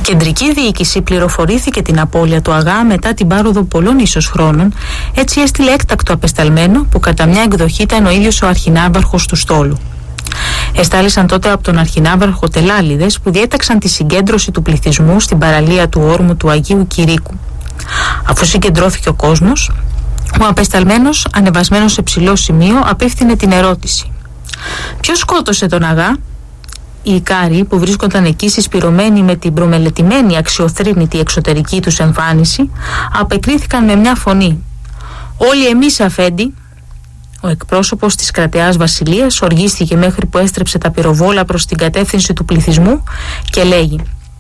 κεντρική διοίκηση πληροφορήθηκε την απώλεια του αγά μετά την πάροδο πολλών ίσως χρόνων, έτσι έστειλε έκτακτο απεσταλμένο που κατά μια εκδοχή ήταν ο ίδιος ο αρχινάβαρχος του στόλου. Εστάλησαν τότε από τον αρχινάβαρχο τελάλιδες που διέταξαν τη συγκέντρωση του πληθυσμού στην παραλία του όρμου του Αγίου Κηρύκου. Αφού συγκεντρώθηκε ο κόσμος, ο απεσταλμένος, ανεβασμένος σε ψηλό σημείο, απίφθινε την ερώτηση: ποιος σκότωσε τον αγά? Οι Ικάριοι που βρίσκονταν εκεί συσπηρωμένοι με την προμελετημένη αξιοθρήνητη εξωτερική τους εμφάνιση απεκρίθηκαν με μια φωνή: όλοι εμείς, αφέντη. Ο εκπρόσωπος της κρατεάς βασιλείας οργίστηκε μέχρι που έστρεψε τα πυροβόλα προς την κατεύθυνση του πληθυσμού και λέγει: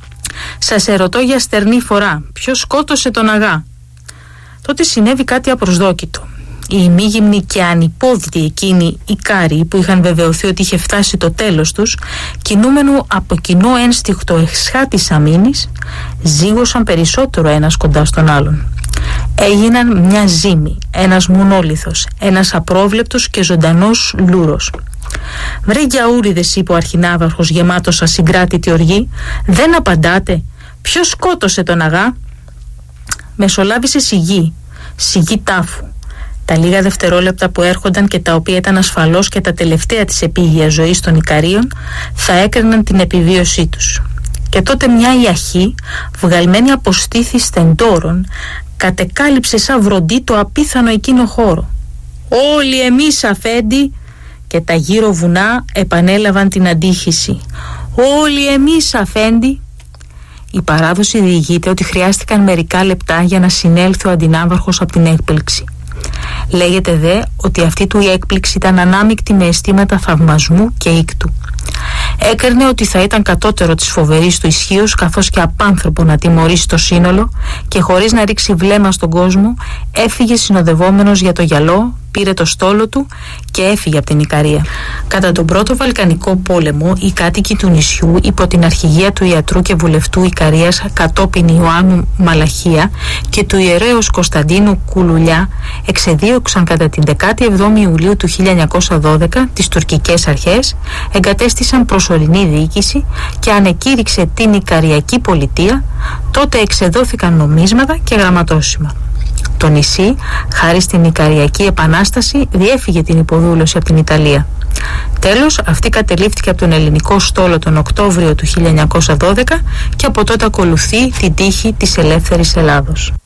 σας ερωτώ για στερνή φορά, ποιος σκότωσε τον αγά? Τότε συνέβη κάτι απροσδόκητο. Οι ημίγυμνοι και ανυπόδητοι εκείνοι Ικάριοι που είχαν βεβαιωθεί ότι είχε φτάσει το τέλος τους, κινούμενου από κοινό ένστικτο εσχάτης αμήνης, ζήγωσαν περισσότερο ένας κοντά στον άλλον. Έγιναν μια ζύμη, ένας μονόλιθος, ένας απρόβλεπτος και ζωντανός λούρος. «Βρε γιαούριδες», είπε ο αρχινάβαρχος γεμάτος ασυγκράτητη οργή, «δεν απαντάτε? Ποιος σκότωσε τον αγά?» Μεσολάβησε σιγή τάφου. Τα λίγα δευτερόλεπτα που έρχονταν και τα οποία ήταν ασφαλώς και τα τελευταία της επίγειας ζωής των Ικαρίων θα έκριναν την επιβίωσή τους. Και τότε μια ιαχή, βγαλμένη από στήθη στεντόρων, κατεκάλυψε σαν βροντί το απίθανο εκείνο χώρο. «Όλοι εμείς, αφέντη», και τα γύρω βουνά επανέλαβαν την αντίχηση. «Όλοι εμείς, αφέντη». Η παράδοση διηγείται ότι χρειάστηκαν μερικά λεπτά για να συνέλθει ο αντινάβαρχος από την έκπληξη. Λέγεται δε ότι αυτή του η έκπληξη ήταν ανάμεικτη με αισθήματα θαυμασμού και ήκτου. Έκρινε ότι θα ήταν κατώτερο της φοβερής του ισχύος καθώς και απάνθρωπο να τιμωρήσει το σύνολο και χωρίς να ρίξει βλέμμα στον κόσμο έφυγε συνοδευόμενος για το γυαλό, πήρε το στόλο του και έφυγε από την Ικαρία. Κατά τον πρώτο Βαλκανικό πόλεμο, οι κάτοικοι του νησιού υπό την αρχηγία του ιατρού και βουλευτού Ικαρίας κατόπιν Ιωάννου Μαλαχία και του ιερέως Κωνσταντίνου Κουλουλιά εξεδίωξαν κατά την 17η Ιουλίου του 1912 τις τουρκικές αρχές, εγκατέστησαν προσωρινή διοίκηση και ανεκήρυξε την Ικαριακή πολιτεία. Τότε εξεδόθηκαν νομίσματα και γραμματόσημα. Το νησί, χάρη στην Ικαριακή Επανάσταση, διέφυγε την υποδούλωση από την Ιταλία. Τέλος, αυτή κατελήφθηκε από τον ελληνικό στόλο τον Οκτώβριο του 1912 και από τότε ακολουθεί την τύχη της ελεύθερης Ελλάδος.